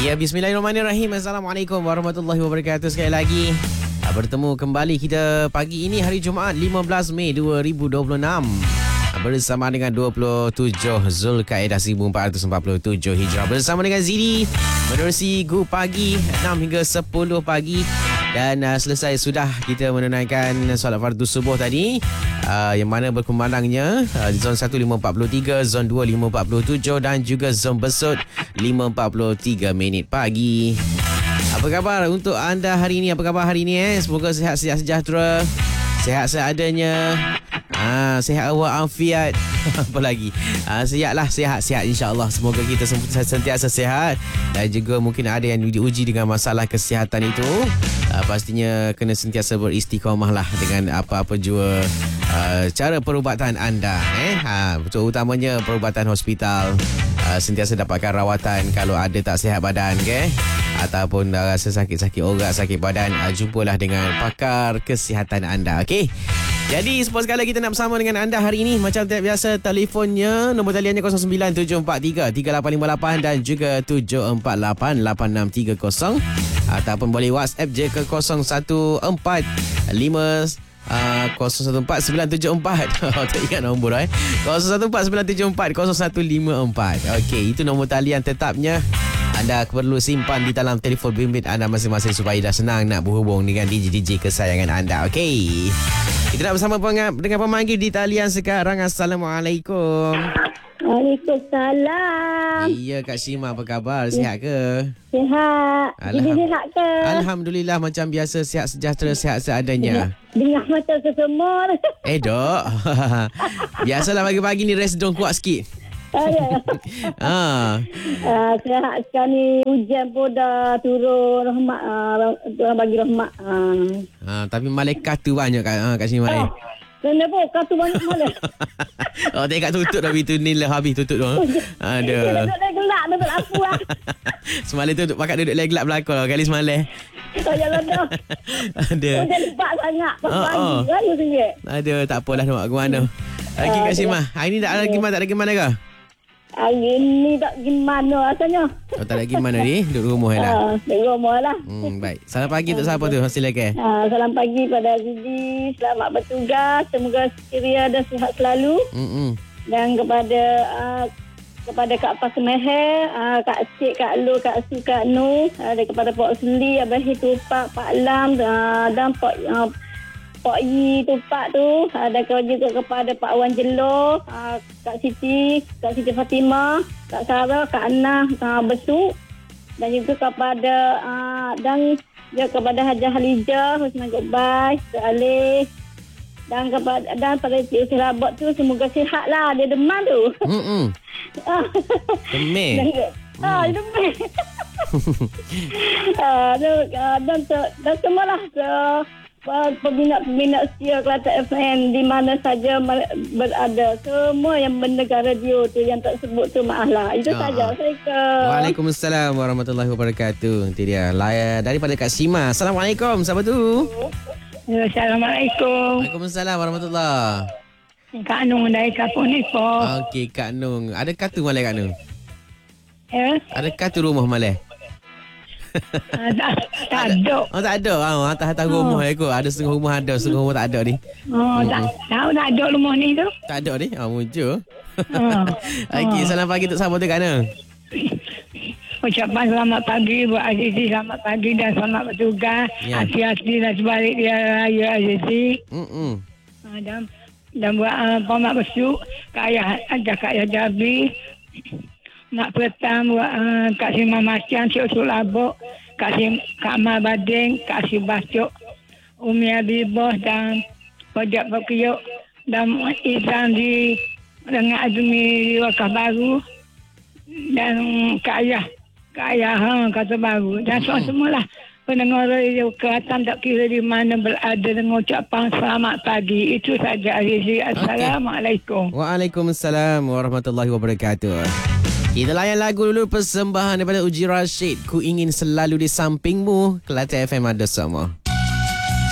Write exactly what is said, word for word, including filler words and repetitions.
Ya, bismillahirrahmanirrahim. Assalamualaikum warahmatullahi wabarakatuh. Sekali lagi bertemu kembali kita pagi ini hari Jumaat lima belas Mei dua ribu dua puluh enam bersama dengan dua puluh tujuh Zulkaidah seribu empat ratus empat puluh tujuh Hijrah bersama dengan Zidi menerusi Gu Pagi enam hingga sepuluh pagi. Dan uh, selesai sudah kita menunaikan solat fardu subuh tadi, uh, yang mana berkumandangnya uh, zon satu lima empat tiga, zon dua lima empat tujuh dan juga zon besut lima empat tiga minit pagi. Apa khabar untuk anda hari ini? Apa khabar hari ini eh? Semoga sihat-sihat sejahtera, sihat seadanya. Ah, sihat walafiat. Apa lagi? Ah, sihatlah, sihat-sihat insya-Allah. Semoga kita sentiasa sihat dan juga mungkin ada yang diuji dengan masalah kesihatan itu. Ah, pastinya kena sentiasa beristiqamah lah dengan apa-apa jua uh, cara perubatan anda eh. Ha, betul utamanya perubatan hospital. Uh, sentiasa dapatkan rawatan kalau ada tak sihat badan ke, ataupun uh, rasa sakit-sakit orat, sakit badan, uh, jumpalah dengan pakar kesihatan anda. Okey. Jadi sepuas sekali kita nak bersama dengan anda hari ini. Macam tiap biasa, telefonnya nombor taliannya kosong sembilan tujuh empat tiga tiga lapan lima lapan dan juga tujuh empat lapan lapan enam tiga kosong, ataupun boleh WhatsApp je ke kosong satu empat lima Uh, kosong satu empat sembilan tujuh empat. Tak ingat nombor eh. kosong satu empat sembilan tujuh empat kosong satu lima empat. Okey, itu nombor talian tetapnya. Anda perlu simpan di dalam telefon bimbit anda masing-masing supaya dah senang nak berhubung dengan D J D J kesayangan anda. Okey, kita nak bersama dengan pemanggil di talian sekarang. Assalamualaikum. Waalaikumsalam. Iya, Kak Syima, apa khabar? Sihat ke? Sihat. Alham- Jadi sihat ke? Alhamdulillah, macam biasa, sihat sejahtera, sihat seadanya. Dengar macam sesemua. Eh, dok. Biasalah pagi-pagi ni rest dong kuat sikit. Oh, ya. Ah. Uh, sihat sekarang ni, hujan pun dah turun. Rahmat. Uh, Tuhan bagi rahmat. Uh. Ah, tapi malaikat tu banyak kat, ah, kat sini Malai. Oh. Kenapa? Kata banyak malam. Oh, tengok tutup dah pintu ni lah, habis tutup tu. Aduh. Duduk dah gelap, duduk lampu lah. Semalam tu pakat duduk lagi gelap belakang lah, kali semalam. Oh, jalan dah. Aduh. Hujan lebat sangat. Oh, Pagi, oh. raya sikit. Aduh, tak apalah nak ke mana. Okey, Kak Syima, hari ni tak ada gimana, tak ada gimana ke? Hari ni tak gimana rasanya. Oh, tak ada gimana ni? Duduk rumah lah. Uh, duduk rumah lah. Hmm, baik. Salam pagi untuk siapa tu? Silakan. Uh, salam pagi pada Zidi. Selamat bertugas. Semoga ceria dan sihat selalu. Hmm. Dan kepada uh, kepada Kak Pas Meher, uh, Kak Cik, Kak Lu, Kak Su, Kak Nu, uh, dan kepada Pak Suli, Abah Tupak, Pak Lam, uh, dan Pak uh, Pak Yi Tupak tu, uh, dan juga kepada Pak Wan Jelo, uh, Kak Siti, Kak Siti Fatimah, Kak Sarah, Kak Anah uh, Besuk, dan juga kepada uh, dan juga kepada Hajah Halijah, Husna Gobai, Kak Alif, dan kepada dan pada Cik Usi Rabot tu, semoga sihat lah, dia demam tu. Hmm. Demam. Ah, dia demam. Ah, dan dan dan semualah peminat-peminat setia Kelantan F M di mana saja berada, semua yang mendengar radio tu yang tak sebut tu maaf lah. Itu ah. saja. Assalamualaikum. Waalaikumsalam warahmatullahi wabarakatuh. Itu dia layar daripada Kak Syima. Assalamualaikum. Siapa tu? Assalamualaikum. Waalaikumsalam warahmatullahi. Kak Nung dari Kapung Nipo. Okey, Kak Nung. Ada kartu malai Kak Nung? Ya? Ada kartu rumah malai? Ah, tak, tak ada. Oh, tak ada. Oh, atas-atas Oh. rumah aku. Ada setengah rumah ada, setengah rumah tak ada ni. Oh, tak, tahu tak ada rumah ni tu. Tak ada ni. Ah, muncul. Oh. Okey, salam pagi untuk siapa tu Kak Nung? Ucapan selamat pagi buat Azizi, selamat pagi dan selamat bertugas. Ya. Hati-hati dan sebalik dia raya Azizi. Hmm. Uh, dan dan buat uh, Pamak Besuk, Kak Ayah, ajak Kak Ayah Jabi. Nak petang buat uh, Kak Simah Macian, Cik Usul Labuk, Kak Sim, Kak Mal Bading, Kak Sibasuk, Umi Abibah dan Pajak Pakiyuk dan Izan di dengan Azmi Wakaf Baru dan Kak Ayah. Kak Ayah ha, kata baru. Dan hmm. semualah pendengar radio Kelantan tak kira di mana berada dengan ucapan selamat pagi. Itu saja Azizi. Assalamualaikum. Okay. Waalaikumsalam warahmatullahi wabarakatuh. Kita layan lagu dulu, persembahan daripada Uji Rashid. Ku ingin selalu di sampingmu. Kelantan F M ada semua.